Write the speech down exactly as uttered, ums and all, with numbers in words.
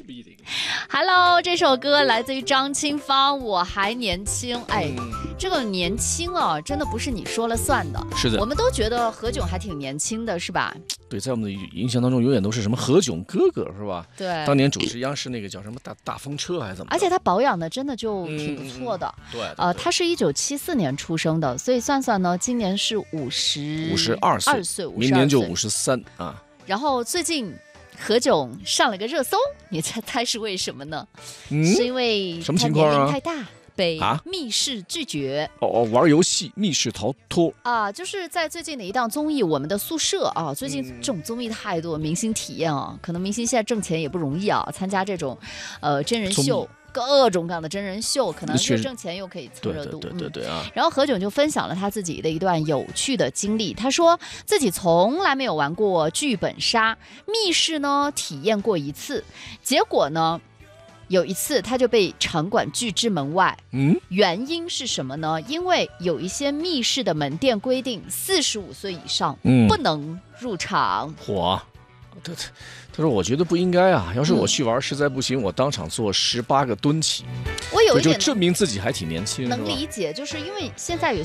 不一定。 Hello， 这首歌来自于张清芳，我还年轻。哎， 嗯、 这个年轻啊，真的不是你说了算的。 是的， 我们都觉得何炅还挺年轻的，是吧？ 对，在我们的印象当中，永远都是什么何炅哥哥，是吧？ 对， 当年主持央视那个叫什么大大风车还是怎么？ 而且他保养的真的就挺不错的。 嗯、对, 对, 对， 呃，他是一九七四年出生的，所以算算呢，今年是五十五十二岁， 岁， 明年就五十三啊。 然后最近何炅上了个热搜，你猜猜是为什么呢？ 嗯、 是因为什么情况啊？ 年龄太大。被啊密室拒绝哦哦，玩游戏密室逃脱啊，就是在最近的一档综艺《我们的宿舍》啊，最近这种综艺太多，明星体验啊，可能明星现在挣钱也不容易啊，参加这种呃真人秀，各种各样的真人秀，可能又挣钱又可以蹭热度， 对对对对啊、 嗯。然后何炅就分享了他自己的一段有趣的经历，他说自己从来没有玩过剧本杀，密室呢体验过一次，结果呢。有一次他就被场馆拒之门外， 嗯，原因是什么呢？因为有一些密室的门店规定四十五岁以上不能入场。 火、嗯，他他说我觉得不应该啊，要是我去玩实在不行，嗯、我当场做十八个蹲起， 我有一点就证明自己还挺年轻， 能理解，就是因为现在有